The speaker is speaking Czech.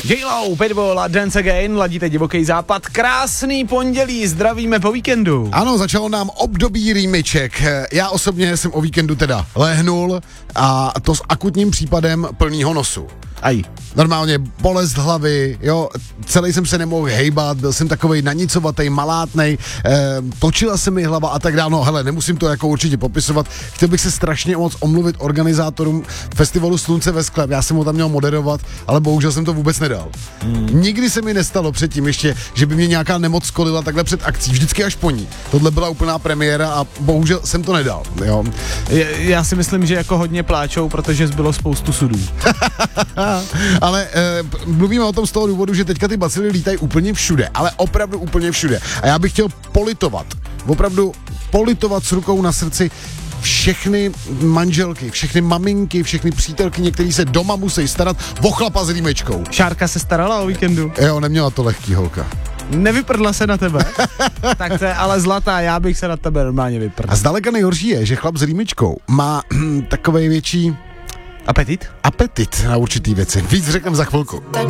J-Lo, Pitbull a Dance Again, ladíte Divoký západ. Krásný pondělí, zdravíme po víkendu. Ano, začalo nám období rýmyček. Já osobně jsem o víkendu teda lehnul a to s akutním případem plnýho nosu. Aj. Normálně bolest hlavy, jo, celý jsem se nemohl hejbat, byl jsem takovej nanicovatej, malátnej, točila se mi hlava a tak dále. No hele, nemusím to jako určitě popisovat. Chtěl bych se strašně moc omluvit organizátorům festivalu Slunce ve skle. Já jsem ho tam měl moderovat, ale bohužel jsem to vůbec nedal. Nikdy se mi nestalo předtím ještě, že by mě nějaká nemoc skolila takhle před akcí, vždycky až po ní. Tohle byla úplná premiéra a bohužel jsem to nedal, jo. Já si myslím, že jako hodně pláčou, protože zbylo spoustu sudů. Ale mluvíme o tom z toho důvodu, že teďka ty bacily lítají úplně všude, ale opravdu úplně všude. A já bych chtěl opravdu politovat s rukou na srdci všechny manželky, všechny maminky, všechny přítelkyně, který se doma musí starat o chlapa s rýmečkou. Šárka se starala o víkendu? Jo, neměla to lehký, holka. Nevyprdla se na tebe? Tak to je ale zlatá, já bych se na tebe normálně vyprdl. A zdaleka nejhorší je, že chlap s rýmečkou má takovej větší apetit na určitý věci. Víc řekneme za chvilku.